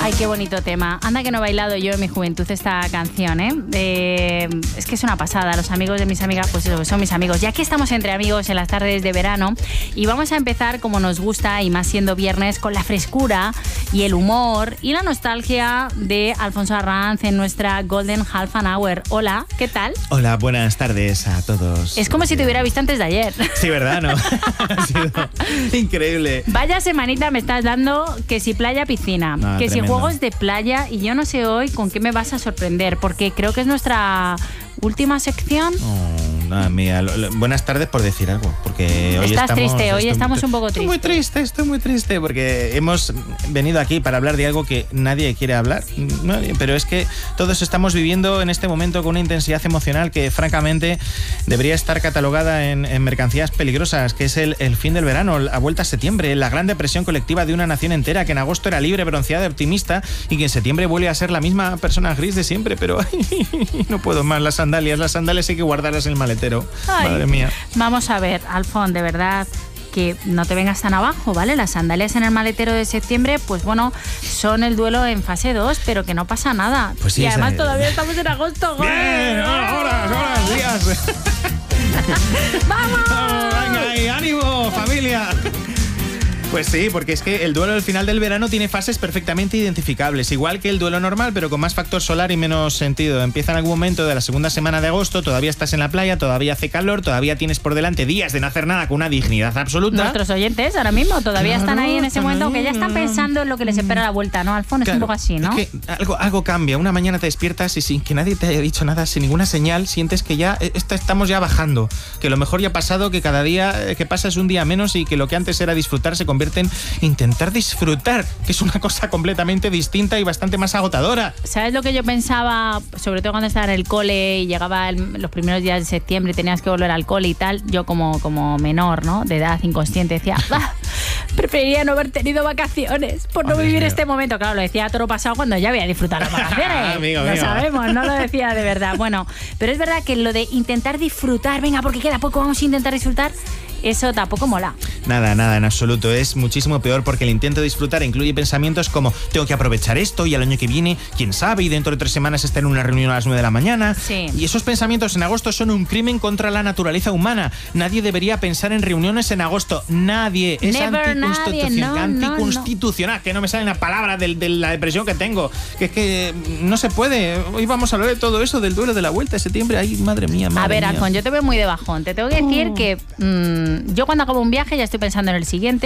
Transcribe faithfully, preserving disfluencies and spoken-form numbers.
Ay, qué bonito tema. Anda que no he bailado yo en mi juventud esta canción, ¿eh? Eh, es que es una pasada. Los amigos de mis amigas, pues eso, son mis amigos. Ya que estamos entre amigos en las tardes de verano y vamos a empezar como nos gusta, y más siendo viernes, con la frescura y el humor y la nostalgia de Alfonso Arranz en nuestra Golden Half an Hour. Hola, ¿qué tal? Hola, buenas tardes a todos. Es como si te hubiera visto antes de ayer. Sí, ¿verdad? ¿No? Ha sido increíble. Vaya semanita me estás dando, que si playa, piscina, Ah, que tremendo. si juegos de playa, y yo no sé hoy con qué me vas a sorprender, porque creo que es nuestra última sección. Oh, nada, mía. Lo- lo- buenas tardes por decir algo, porque hoy Estás estamos... triste, hoy estoy- estamos un poco Estoy muy tristes. triste, estoy muy triste, porque hemos venido aquí para hablar de algo que nadie quiere hablar, nadie, pero es que todos estamos viviendo en este momento con una intensidad emocional que francamente debería estar catalogada en, en mercancías peligrosas, que es el, el fin del verano, la vuelta a septiembre, la gran depresión colectiva de una nación entera que en agosto era libre, bronceada, optimista, y que en septiembre vuelve a ser la misma persona gris de siempre, pero no puedo más. Las sandalias, las sandalias hay que guardarlas en el maletero. Ay, Madre mía. Vamos a ver, Alfon, de verdad, que no te vengas tan abajo, ¿vale? Las sandalias en el maletero de septiembre, pues bueno, son el duelo en fase dos, pero que no pasa nada. Pues sí, y además esa- todavía estamos en agosto. ¡joder! Bien, horas, horas, días. ¡Vamos! Venga ahí, ánimo, familia. Pues sí, porque es que el duelo del final del verano tiene fases perfectamente identificables, igual que el duelo normal, pero con más factor solar y menos sentido. Empieza en algún momento de la segunda semana de agosto, todavía estás en la playa, todavía hace calor, todavía tienes por delante días de no hacer nada con una dignidad absoluta. Nuestros oyentes ahora mismo todavía Claro, están ahí en ese están momento, ahí, que ya están ¿no? pensando en lo que les espera a la vuelta, ¿no? Alfon, es un Claro, poco así, ¿no? Es que algo, algo cambia. Una mañana te despiertas y sin que nadie te haya dicho nada, sin ninguna señal, sientes que ya eh, esta- estamos ya bajando, que lo mejor ya ha pasado, que cada día eh, que pasa es un día menos y que lo que antes era disfrutar se convierte en intentar disfrutar, que es una cosa completamente distinta y bastante más agotadora. ¿Sabes lo que yo pensaba, sobre todo cuando estaba en el cole y llegaba el- los primeros días de septiembre y tenías que volver al cole y tal? Yo como, como menor, ¿no? De edad inconsciente decía, "Ah, preferiría no haber tenido vacaciones por no Oh, Dios vivir mío. este momento". Claro, lo decía a toro pasado cuando ya había disfrutado las vacaciones. Amigo lo mío. sabemos, no lo decía de verdad. Bueno, pero es verdad que lo de intentar disfrutar, venga, porque queda poco, vamos a intentar disfrutar, eso tampoco mola. Nada, nada, en absoluto. Es muchísimo peor porque el intento de disfrutar incluye pensamientos como tengo que aprovechar esto y al año que viene, quién sabe, y dentro de tres semanas estar en una reunión a las nueve de la mañana. Sí. Y esos pensamientos en agosto son un crimen contra la naturaleza humana. Nadie debería pensar en reuniones en agosto. Nadie. Es Never anticonstitucional. nadie, no, no, anticonstitucional. Que no me sale la palabra del- de, la depresión que tengo. Que es que no se puede. Hoy vamos a hablar de todo eso, del duelo de la vuelta de septiembre. Ay, madre mía, madre A ver, mía. Alfon, yo te veo muy de bajón. Te tengo que decir que mm, yo cuando acabo un viaje ya estoy pensando en el siguiente.